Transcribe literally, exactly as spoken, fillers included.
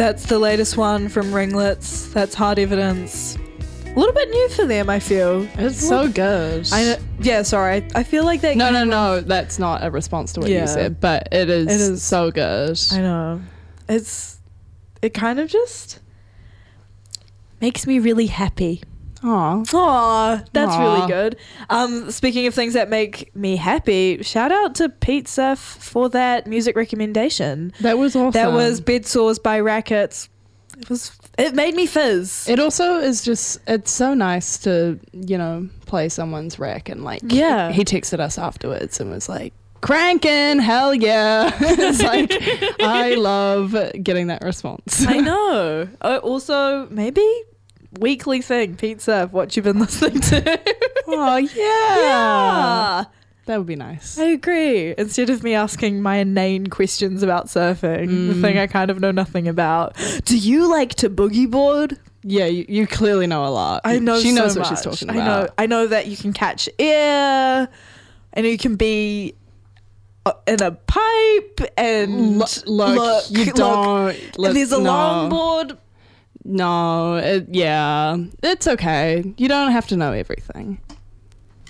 That's the latest one from Ringlets. That's Hard Evidence. A little bit new for them, I feel. It's so good. I know, yeah, sorry. I feel like they... No, no, no. That's not a response to what Yeah. you said, but it is, It is so good. I know. It's... It kind of just... makes me really happy. Aw. Aw, that's Aw. really good. Um, speaking of things that make me happy, shout out to Pete Seth for that music recommendation. That was awesome. That was Bed Sores by Rackets. It was... It made me fizz. It also is just, it's so nice to, you know, play someone's rec and like, Yeah. he texted us afterwards and was like, cranking, hell yeah. It's like, I love getting that response. I know. Uh, also, maybe weekly thing, pizza, what you've been listening to. Oh, yeah. Yeah. That would be nice. I agree. Instead of me asking my inane questions about surfing, the Mm. thing I kind of know nothing about. Do you like to boogie board? Yeah, you, you clearly know a lot. I know She so knows what much. she's talking I know. about. I know that you can catch air, and you can be uh, in a pipe, and Look, look, you look, don't. and look, there's a no. longboard. No, it, yeah, it's okay. You don't have to know everything.